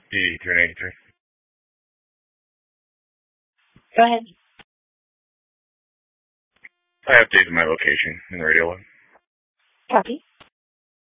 D3 and 83. Go ahead. I updated my location in the radio log. Copy.